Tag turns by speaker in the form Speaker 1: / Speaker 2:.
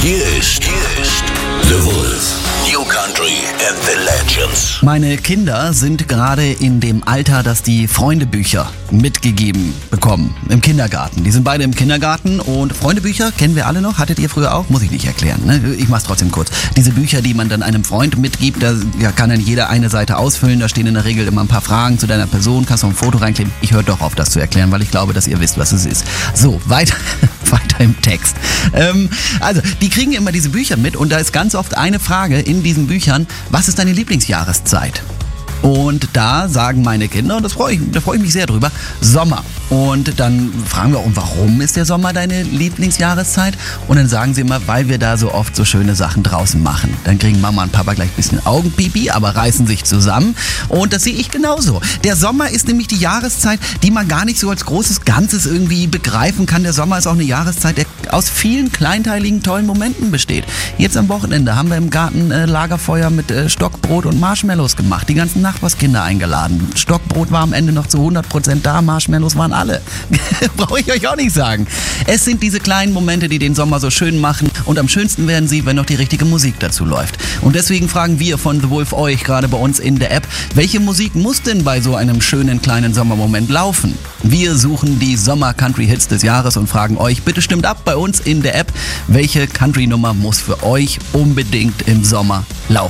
Speaker 1: Hier ist The Wolf. New Country and the Legends.
Speaker 2: Meine Kinder sind gerade in dem Alter, dass die Freundebücher mitgegeben bekommen im Kindergarten. Die sind beide im Kindergarten und Freundebücher kennen wir alle noch. Hattet ihr früher auch? Muss ich nicht erklären, ne? Ich mach's trotzdem kurz. Diese Bücher, die man dann einem Freund mitgibt, da kann dann jeder eine Seite ausfüllen. Da stehen in der Regel immer ein paar Fragen zu deiner Person. Kannst du ein Foto reinkleben. Ich höre doch auf, das zu erklären, weil ich glaube, dass ihr wisst, was es ist. So, weiter im Text. Also, die kriegen immer diese Bücher mit und da ist ganz oft eine Frage in diesen Büchern: Was ist deine Lieblingsjahreszeit? Und da sagen meine Kinder, und da freue ich mich sehr drüber, Sommer. Und dann fragen wir auch, warum ist der Sommer deine Lieblingsjahreszeit? Und dann sagen sie immer, weil wir da so oft so schöne Sachen draußen machen. Dann kriegen Mama und Papa gleich ein bisschen Augenpipi, aber reißen sich zusammen. Und das sehe ich genauso. Der Sommer ist nämlich die Jahreszeit, die man gar nicht so als großes Ganzes irgendwie begreifen kann. Der Sommer ist auch eine Jahreszeit, die aus vielen kleinteiligen, tollen Momenten besteht. Jetzt am Wochenende haben wir im Garten Lagerfeuer mit Stockbrot und Marshmallows gemacht. Die ganzen Nachbarskinder eingeladen. Stockbrot war am Ende noch zu 100% da, Marshmallows waren alle. Brauche ich euch auch nicht sagen. Es sind diese kleinen Momente, die den Sommer so schön machen und am schönsten werden sie, wenn noch die richtige Musik dazu läuft. Und deswegen fragen wir von The Wolf euch gerade bei uns in der App, welche Musik muss denn bei so einem schönen kleinen Sommermoment laufen? Wir suchen die Sommer-Country-Hits des Jahres und fragen euch, bitte stimmt ab bei uns in der App, welche Country-Nummer muss für euch unbedingt im Sommer laufen?